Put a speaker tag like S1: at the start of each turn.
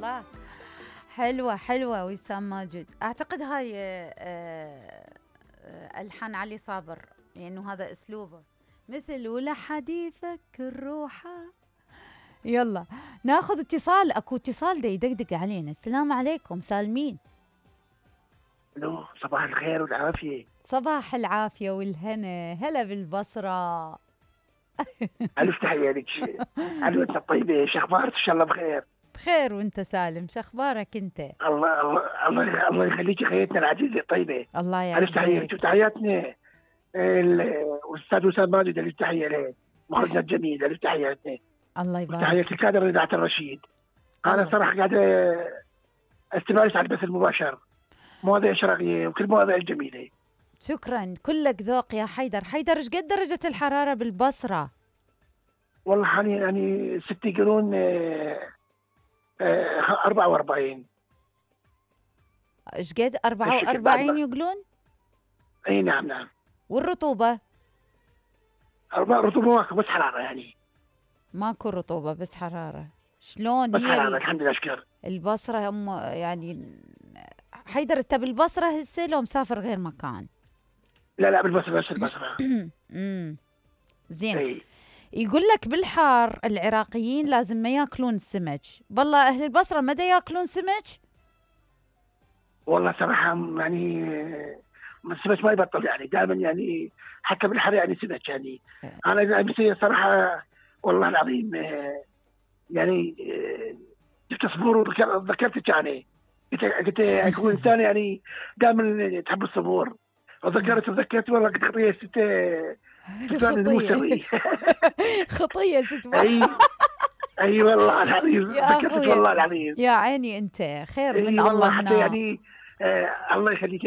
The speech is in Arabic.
S1: الله. حلوة حلوة وسام ماجد. أعتقد هاي ألحان علي صابر، لأنه يعني هذا أسلوبه مثل ولا حد يفكر روحه. يلا ناخذ اتصال. أكو اتصال دا يدقدق علينا. السلام عليكم، سالمين؟
S2: الو، صباح الخير والعافية.
S1: صباح العافية والهنا. هلا بالبصرة.
S2: ألف تحية لك. ألف أنت طيبة، شو أخبارك؟ إن شاء الله بخير.
S1: بخير وأنت سالم، شو أخبارك أنت؟
S2: الله يخليك خيتنا العزيزة طيبة.
S1: الله
S2: ألف تحية
S1: يعزك.
S2: لك وتحياتنا الأستاذ وسام ماجد، ألف تحية له، مخرجنا الجميل، ألف تحية له.
S1: الله يبارك.
S2: وتحية لكادر إذاعة الرشيد. أنا صراحة قاعد استمارس على البث المباشر، مواضيع شرقية وكل مواضيع الجميلة.
S1: شكرا، كلك ذوق يا حيدر. حيدر، ايش قد درجة الحرارة بالبصرة؟
S2: والله حاليا يعني 6 يقولون 44.
S1: ايش قد 44 يقولون؟
S2: اي نعم.
S1: والرطوبة؟
S2: رطوبة ماكو، بس حرارة يعني.
S1: ماكو رطوبة بس حرارة. شلون
S2: بس
S1: هي
S2: حرارة الحمد لله شكر.
S1: البصرة هم يعني. حيدر انت بالبصرة هسه لو مسافر غير مكان؟
S2: لا بالبصرة، بس البصرة.
S1: زين.
S2: اي.
S1: يقول لك بالحار العراقيين لازم ما ياكلون السمك، بالله اهل البصرة ما دا ياكلون سمك؟
S2: والله صراحة يعني السمك ما يبطل يعني، دائما يعني حتى بالحر يعني سمك يعني. انا بس صراحة والله العظيم يعني جبت صبور وذكرتك يعني. قلت اكون انسان يعني دائما تحب الصبور، وتذكرت والله قلت خطية
S1: خطية. خطية ست.
S2: اي والله العظيم
S1: يا
S2: ذكرتك والله العظيم.
S1: يا عيني انت خير من
S2: والله
S1: الله
S2: حتى
S1: هنا.
S2: يعني الله يخليك